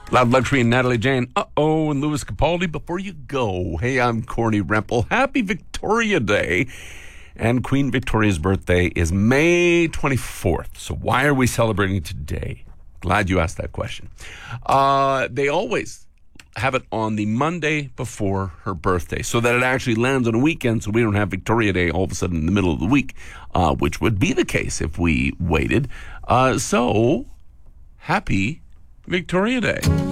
Loud Luxury and Natalie Jane. And Louis Capaldi. Before you go, hey, I'm Corny Rempel. Happy Victoria Day. And Queen Victoria's birthday is May 24th. So why are we celebrating today? Glad you asked that question. They always have it on the Monday before her birthday so that it actually lands on a weekend so we don't have Victoria Day all of a sudden in the middle of the week, which would be the case if we waited. So happy Victoria Day.